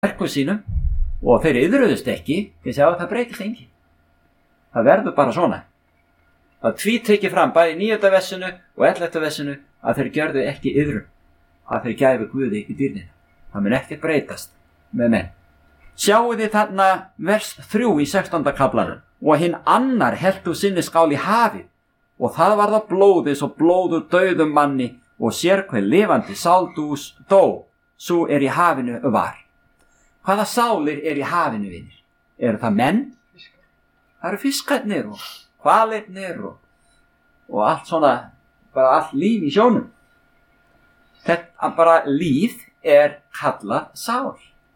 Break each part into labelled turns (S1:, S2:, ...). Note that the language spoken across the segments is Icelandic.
S1: verkum sínum og þeir iðruðust ekki, ég segi að það breytist engin. Það verður bara svona. Það tvítekir fram bæði í 9. versinu og 11. versinu að þeir gjörðu ekki iðrun, að þeir gæfu Guði ekki dýrnina. Það mun ekkert breytast með menn. Sjáu þið þarna vers 3 í 16. kaflanum. Og hinn annar heltu sinni skál í hafið, og það var það blóðis og blóður dauðum manni, og sér hver lifandi sáldús dó, svo í hafinu var. Hvaða sálir í hafinu, vinir? Eru það menn? Það eru fiskarnir og hvalirnir og allt svona, bara allt líf í sjónum. Þetta bara líf kallað sál.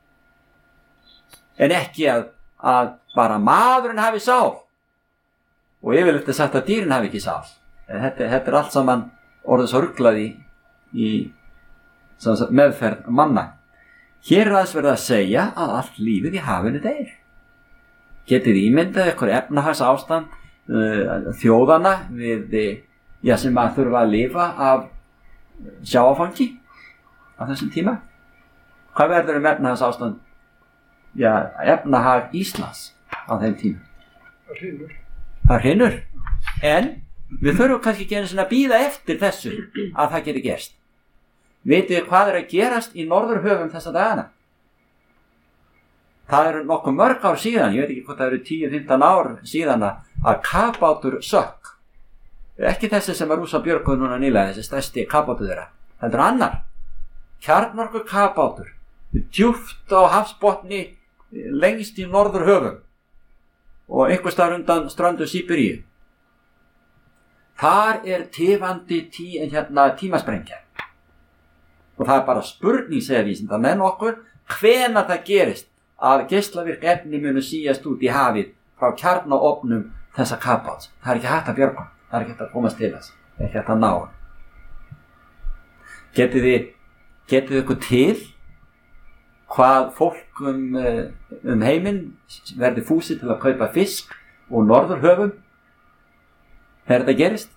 S1: En ekki að bara maðurinn hafi sál. Og yfirleitt sagt að dýrin hafi ekki sál. En þetta allt saman orðið svo ruglað í meðferð manna. Hér aðeins verið að segja að allt lífið í hafinu deyr. Getið ímyndað ykkur efnahags ástand þjóðana sem að þurfa að lifa af sjávarfangi á þessum tíma? Hvað verður efnahags ástand efnahag Íslands á þeim tíma? Það hrynur. En við þurfum kannski ekki einu sinni að bíða eftir þessu að það geti gerst. Vitið þið hvað að gerast í Norðurhöfum þessa dagana? Það eru nokkuð mörg ár síðan, ég veit ekki hvort það eru 10-15 ár síðan að kafbátur sökk. Ekki þessi sem rúsa björguð núna nýlega, þessi stærsti kafbátur þeirra. Þetta annar. Kjarnorku kafbátur. Djúpt á hafsbotni lengst í Norðurhöfum og einhvers staðar undan ströndu Síberíu. Þar tifandi tímasprengja. Og það bara spurning, segja vísindamenn okkur, hvenær það gerist að geislavirk efni munu síast út í hafið frá kjarnaofnum þessa kafbáts. Það ekki hægt að björga, það ekki hægt að komast til þess, ekki hægt að ná. Getið þið ykkur til hvað fólk heiminn verði fúsið til að kaupa fisk og Norðurhöfum þegar þetta gerist?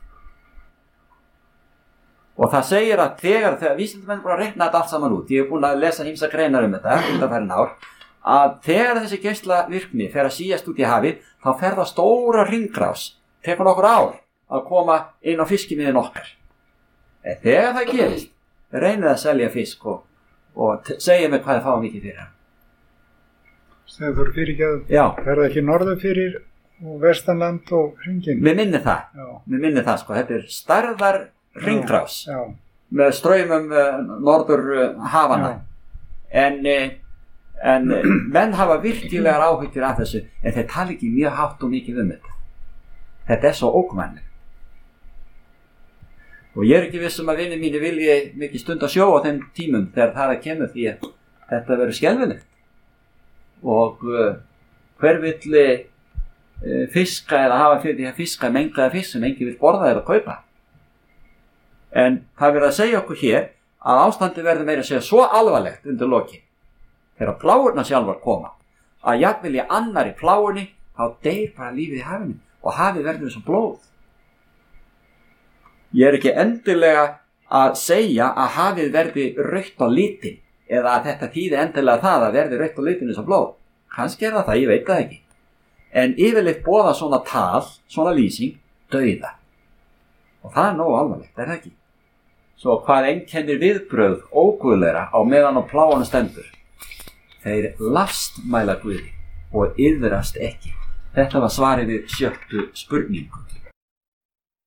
S1: Og það segir að þegar vísindamenn búin að reikna þetta allt saman út, ég hef búin að lesa ýmsar greinar þetta undanfarin ár, að þegar þessi geislavirkni fer að síast út í hafið, þá fer það stóra hringrás, tekur nokkur ár að koma inn á fiskimiðin okkar. En þegar það gerist, reynið að selja fisk og segja mig hvað það fá mikið fyrir hann.
S2: Þegar þú eru fyrirgefð, fer það ekki norður fyrir og vestanland og hringin? Mér minni
S1: það, sko, þetta stærðar hringrás með straumum norður hafana. En menn hafa virkilegar áhyggjur af þessu, en þeir tala ekki mjög hátt og mikið þetta. Þetta svo ógnvænlegt. Og ég ekki viss að vinir mínir vilji mikið stund að sjó á þeim tímum þegar það kemur, því að þetta verður skelfilegt. Og hver vill fiska eða hafa fyrir því að fiska mengaða fisk sem enginn vill borða eða kaupa. En það verður að segja okkur hér að ástandi verður meira að segja svo alvarlegt undir lokin, þegar plágurnar sjálfar koma, að jafnvel í annarri plágunni þá deyr bara lífið í hafinu og hafið verður eins og blóð. Ég ekki endilega að segja að hafið verði rautt á litin eða að þetta þýði endilega það að verði rautt á litin eins og blóð. Kannski það, ég veit það ekki. En yfirleitt boða svona tal, svona lýsing, dauða. Og það nógu alvarlegt, það ekki? Svo hvað einkennir viðbrögð óguðleira á meðan á plágunum stendur? Þeir lastmæla Guði og iðrast ekki. Þetta var svarið við 7. spurningu.